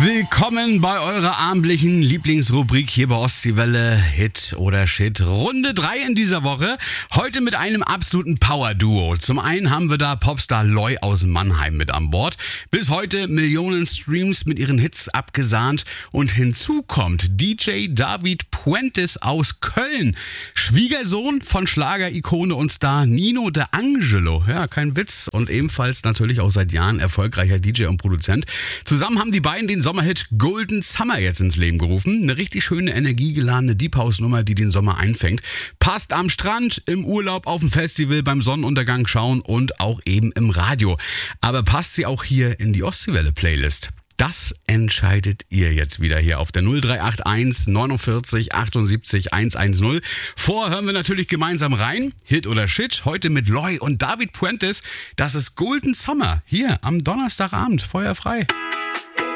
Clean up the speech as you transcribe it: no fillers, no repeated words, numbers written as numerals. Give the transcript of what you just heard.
Willkommen bei eurer abendlichen Lieblingsrubrik hier bei Ostseewelle, Hit oder Shit. Runde 3 in dieser Woche. Heute mit einem absoluten Power-Duo. Zum einen haben wir da Popstar Loy aus Mannheim mit an Bord. Bis heute Millionen Streams mit ihren Hits abgesahnt. Und hinzu kommt DJ David Puentes aus Köln. Schwiegersohn von Schlager-Ikone und Star Nino De Angelo. Ja, kein Witz. Und ebenfalls natürlich auch seit Jahren erfolgreicher DJ und Produzent. Zusammen haben die beiden den Sommerhit Golden Summer jetzt ins Leben gerufen. Eine richtig schöne, energiegeladene Deep House Nummer, die den Sommer einfängt. Passt am Strand, im Urlaub, auf dem Festival, beim Sonnenuntergang schauen und auch eben im Radio. Aber passt sie auch hier in die Ostseewelle Playlist? Das entscheidet ihr jetzt wieder hier auf der 0381 49 78 110. Vorher hören wir natürlich gemeinsam rein. Hit oder Shit. Heute mit Loy und David Puentes. Das ist Golden Summer. Hier am Donnerstagabend. Feuerfrei.